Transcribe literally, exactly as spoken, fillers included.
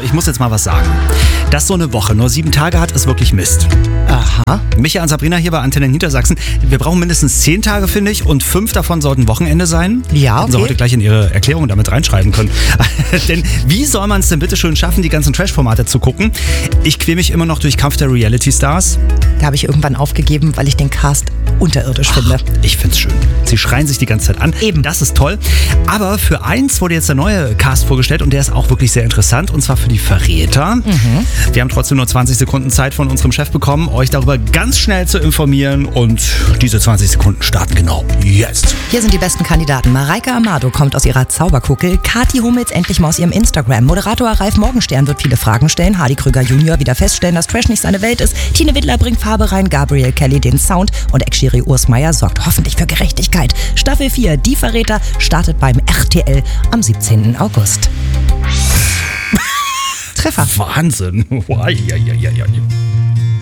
ich muss jetzt mal was sagen. Dass so eine Woche nur sieben Tage hat, ist wirklich Mist. Aha. Micha und Sabrina hier bei Antenne Niedersachsen. Wir brauchen mindestens zehn Tage, finde ich, und fünf davon sollten Wochenende sein. Ja, Hätten Sie okay. heute gleich in Ihre Erklärung damit reinschreiben können. Denn wie soll man es denn bitte schön schaffen, die ganzen Trash-Formate zu gucken? Ich quäle mich immer noch durch Kampf der Reality-Stars. Da habe ich irgendwann aufgegeben, weil ich den Cast unterirdisch finde. Ich find's schön. Sie schreien sich die ganze Zeit an. Eben. Das ist toll. Aber für eins wurde jetzt der neue Cast vorgestellt und der ist auch wirklich sehr interessant. Und zwar für die Verräter. Mhm. Wir haben trotzdem nur zwanzig Sekunden Zeit von unserem Chef bekommen, euch darüber ganz schnell zu informieren. Und diese zwanzig Sekunden starten genau jetzt. Hier sind die besten Kandidaten. Mareike Amado kommt aus ihrer Zauberkuckel. Kathi Hummels endlich mal aus ihrem Instagram. Moderator Ralf Morgenstern wird viele Fragen stellen. Hardy Krüger Junior wieder feststellen, dass Trash nicht seine Welt ist. Tine Wittler bringt Farbe rein. Gabriel Kelly den Sound. Und Ex-Schiri Urs Meier sorgt hoffentlich für Gerechtigkeit. Staffel vier, Die Verräter, startet beim R T L am siebzehnten August. Treffer. Wahnsinn.